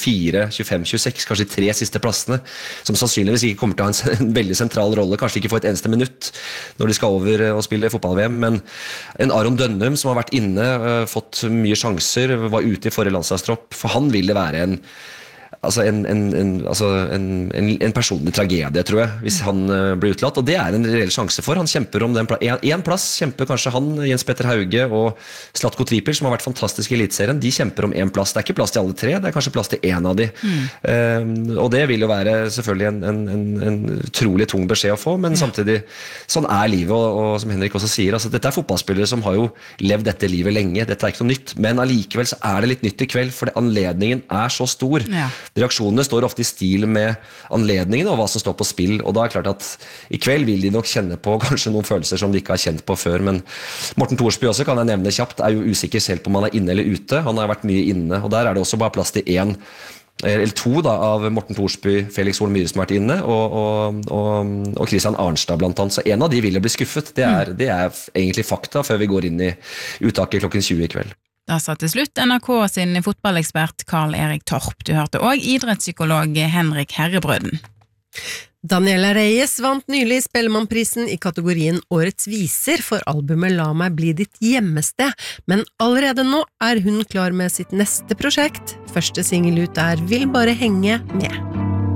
24, 25, 26, kanskje de 3 siste plassene, som sannsynligvis ikke kommer til å ha en veldig sentral rolle, kanskje ikke få et eneste minutt når de skal over og spille fotball-VM, men en Aron Dønnum som har vært inne, fått mye sjanser, var ute i forrige landslagstropp, for han vil det være en personlig tragedie, tror jeg, hvis han blir utlatt, og det en reell sjanse for. Han kjemper om en plass, kjemper kanskje han, Jens Petter Hauge og Zlatko Tripic, som har vært fantastiske i elitserien, de kjemper om en plass. Det ikke plass til alle 3, det kanskje plass til en av de. Og det vil jo være selvfølgelig en utrolig tung beskjed å få, men samtidig, sånn livet, og som Henrik også sier, altså, dette fotballspillere som har jo levd dette livet lenge, dette ikke noe nytt, men allikevel så det litt nytt i kveld, for anledningen så stor. Ja. Reaksjonene står ofte i stil med anledningen og hva som står på spill, og da det klart at i kveld vil de nok kjenne på kanskje noen følelser som de ikke har kjent på før, men Morten Thorsby også kan jeg nevne kjapt, jo usikker selv på om han inne eller ute, han har vært mye inne, og der det også bare plass til 1 eller 2 da, av Morten Thorsby, Felix Horn Myhre som har vært inne, og Christian Arnstad blant annet, så en av de vil jo bli skuffet, det egentlig fakta før vi går inn i uttaket klokken 20 i kveld. Da sa til slutt NRK sin fotballekspert Karl Erik Torp. Du hørte også idrettspsykolog Henrik Herrebrøden. Daniela Reyes vant nylig Spellemannprisen i kategorien Årets viser for albumet La meg bli ditt hjemmested, men allerede nå hun klar med sitt neste prosjekt. Første single ut Vil bare henge med.